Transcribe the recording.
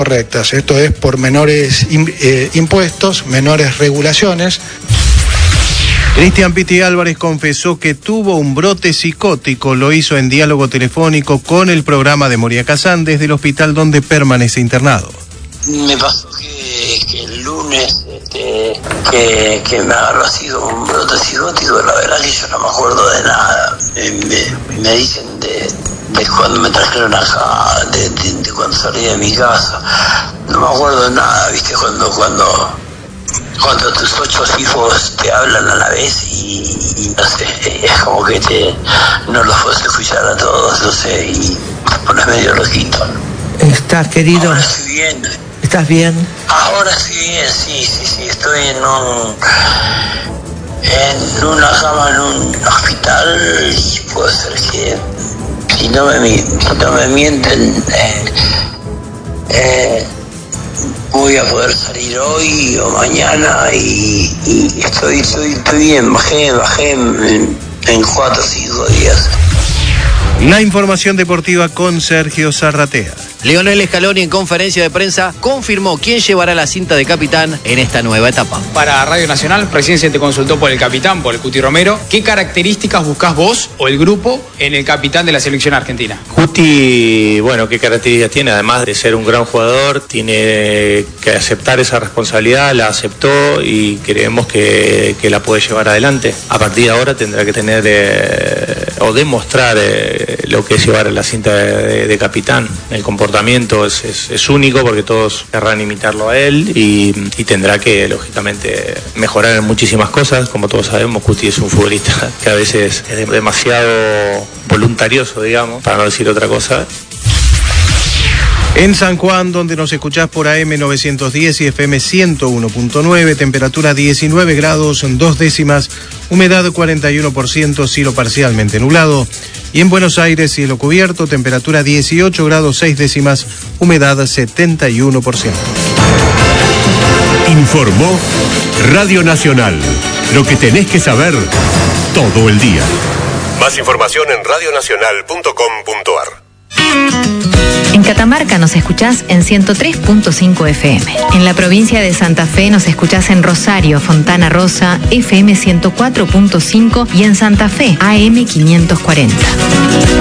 correctas. Esto es por menores impuestos, menores regulaciones. Cristian Piti Álvarez confesó que tuvo un brote psicótico. Lo hizo en diálogo telefónico con el programa de Moria Kazán desde el hospital donde permanece internado. Me pasó que el lunes que me agarró así un brote psicótico. La verdad que yo no me acuerdo de nada. Me dicen de cuando me trajeron acá, de cuando salí de mi casa. No me acuerdo de nada, ¿viste? Cuando tus 8 hijos te hablan a la vez y no sé, es como que no los puedes escuchar a todos, no sé, y te pones medio loquito. ¿Estás, querido? Ahora estoy bien. ¿Estás bien? Ahora estoy bien, sí, estoy en una cama en un hospital y puede ser que, si no me mienten, voy a poder salir hoy o mañana y estoy bien, bajé en 4 o 5 días. La información deportiva con Sergio Zarratea. Lionel Scaloni en conferencia de prensa confirmó quién llevará la cinta de capitán en esta nueva etapa. Para Radio Nacional, recién se te consultó por el capitán, por el Cuti Romero. ¿Qué características buscás vos o el grupo en el capitán de la selección argentina? Cuti, bueno, ¿qué características tiene? Además de ser un gran jugador, tiene que aceptar esa responsabilidad, la aceptó y creemos que la puede llevar adelante. A partir de ahora tendrá que tener o demostrar lo que es llevar la cinta de capitán. El comportamiento es único porque todos querrán imitarlo a él y tendrá que, lógicamente, mejorar en muchísimas cosas. Como todos sabemos, Cuti es un futbolista que a veces es demasiado voluntarioso, digamos, para no decir otra cosa. En San Juan, donde nos escuchás por AM 910 y FM 101.9, temperatura 19 grados 2 décimas, humedad 41%, cielo parcialmente nublado. Y en Buenos Aires, cielo cubierto, temperatura 18 grados 6 décimas, humedad 71%. Informó Radio Nacional. Lo que tenés que saber todo el día. Más información en radionacional.com.ar. En Catamarca nos escuchás en 103.5 FM. En la provincia de Santa Fe nos escuchás en Rosario, Fontana Rosa, FM 104.5 y en Santa Fe, AM 540.